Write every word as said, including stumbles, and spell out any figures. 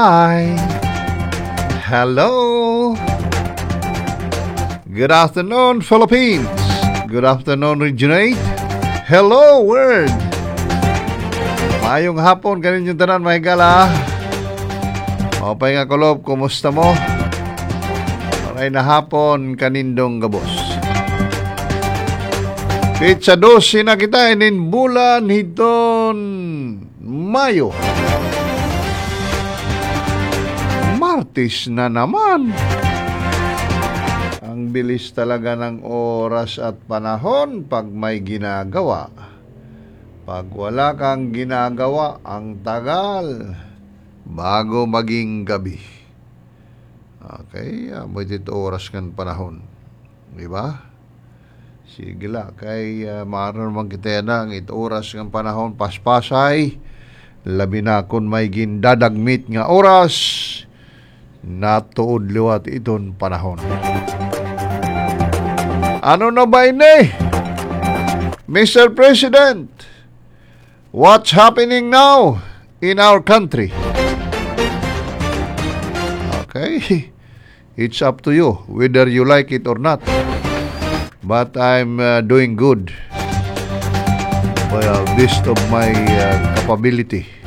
Hi. Hello. Good afternoon, Philippines. Good afternoon, Region eight. Hello, world. Mayong hapon, kanin yung tanan, may gala. Mapay nga kulob, kumusta mo? Maray na hapon, kanindong gabos. Pizza dos, na kita inin bulan hiton Mayo. Martis na naman. Ang bilis talaga ng oras at panahon pag may ginagawa. Pag wala kang ginagawa, ang tagal bago maging gabi. Okay, amoy dito oras kan panahon. Di ba? Sige la, kay uh, maaari naman kita na ang ito oras ng panahon paspasay. Labi na kung may gindadagmit nga oras, natuod liwat iton panahon. Ano na ba ini? Mister President, what's happening now in our country? Okay, it's up to you whether you like it or not. But I'm uh, doing good by the best of my uh, capability.